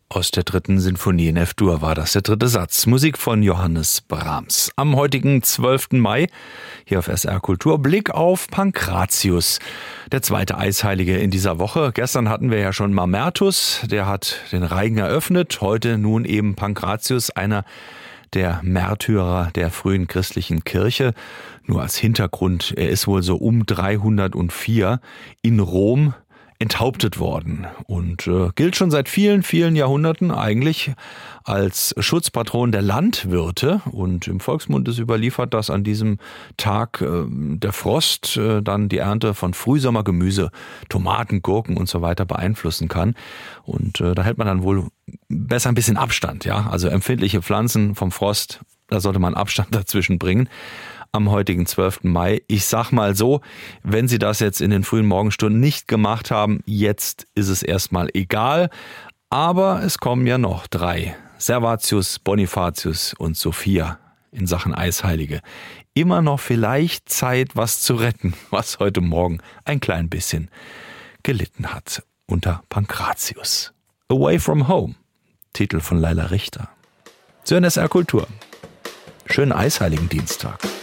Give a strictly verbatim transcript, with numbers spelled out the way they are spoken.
Aus der dritten Sinfonie in F-Dur war das der dritte Satz. Musik von Johannes Brahms. Am heutigen zwölften Mai, hier auf S R Kultur, Blick auf Pankratius, der zweite Eisheilige in dieser Woche. Gestern hatten wir ja schon Mamertus, der hat den Reigen eröffnet. Heute nun eben Pankratius, einer der Märtyrer der frühen christlichen Kirche. Nur als Hintergrund, er ist wohl so um dreihundertvier in Rom enthauptet worden und äh, gilt schon seit vielen, vielen Jahrhunderten eigentlich als Schutzpatron der Landwirte. Und im Volksmund ist überliefert, dass an diesem Tag äh, der Frost äh, dann die Ernte von Frühsommergemüse, Tomaten, Gurken und so weiter beeinflussen kann. Und äh, da hält man dann wohl besser ein bisschen Abstand, ja. Also empfindliche Pflanzen vom Frost, da sollte man Abstand dazwischen bringen. Am heutigen zwölften Mai. Ich sag mal so, wenn Sie das jetzt in den frühen Morgenstunden nicht gemacht haben, jetzt ist es erstmal egal. Aber es kommen ja noch drei. Servatius, Bonifatius und Sophia in Sachen Eisheilige. Immer noch vielleicht Zeit, was zu retten, was heute Morgen ein klein bisschen gelitten hat unter Pankratius. Away from Home, Titel von Laila Richter. Zu N S R Kultur. Schönen Eisheiligen Dienstag.